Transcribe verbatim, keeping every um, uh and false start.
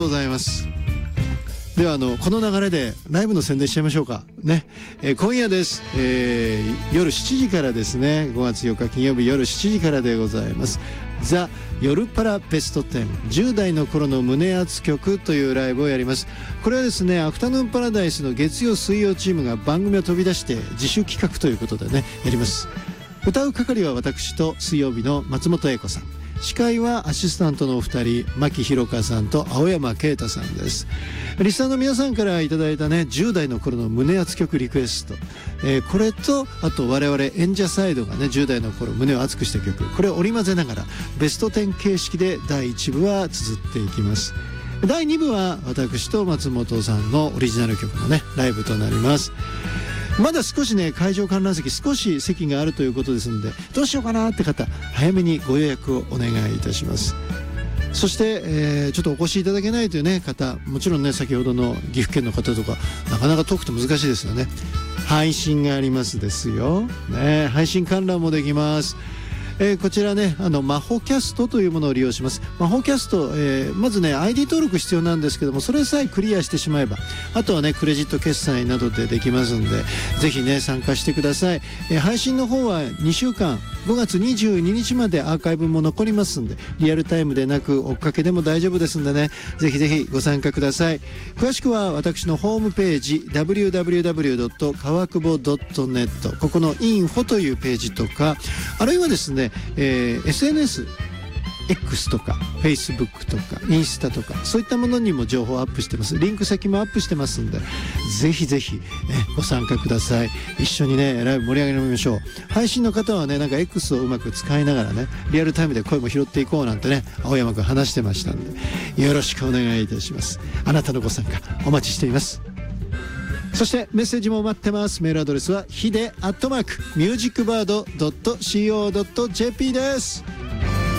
ございます。ではあのこの流れでライブの宣伝しちゃいましょうかね、えー、今夜です、えー、夜しちじからですね。ごがつよっか金曜日夜しちじからでございます。ザ・夜パラベストテンじゅう代の頃の胸熱曲というライブをやります。これはですね、アフタヌーンパラダイスの月曜水曜チームが番組を飛び出して自主企画ということでねやります。歌う係は私と水曜日の松本英子さん、司会はアシスタントのお二人、牧弘香さんと青山啓太さんです。リスナーの皆さんからいただいたねじゅう代の頃の胸熱曲リクエスト、えー、これとあと我々演者サイドがねじゅう代の頃胸を熱くした曲、これを織り交ぜながらベストじゅう形式でだいいち部は綴っていきます。だいに部は私と松本さんのオリジナル曲のねライブとなります。まだ少しね会場観覧席少し席があるということですので、どうしようかなって方早めにご予約をお願いいたします。そして、えー、ちょっとお越しいただけないというね方、もちろんね先ほどの岐阜県の方とかなかなか遠くて難しいですよね。配信がありますですよ、ね、配信観覧もできます。えー、こちらねあのマホキャストというものを利用します。マホキャスト、えー、まずね アイディー 登録必要なんですけども、それさえクリアしてしまえばあとはねクレジット決済などでできますんで、ぜひね参加してください。えー、配信の方はにしゅうかんごがつにじゅうににちまでアーカイブも残りますんで、リアルタイムでなく追っかけでも大丈夫ですんでね、ぜひぜひご参加ください。詳しくは私のホームページ ダブリューダブリューダブリュードットかわくぼドットネット、 ここのインフォというページとか、あるいはですね、えー、エスエヌエスX とか Facebook とかインスタとかそういったものにも情報をアップしてます。リンク先もアップしてますんで、ぜひぜひ、ね、ご参加ください。一緒にねライブ盛り上げてみましょう。配信の方はねなんか X をうまく使いながらねリアルタイムで声も拾っていこうなんてね青山くん話してましたんで、よろしくお願いいたします。あなたのご参加お待ちしています。そしてメッセージも待ってます。メールアドレスはヒデアットマークミュージックバードドットシーオードットジェーピー です。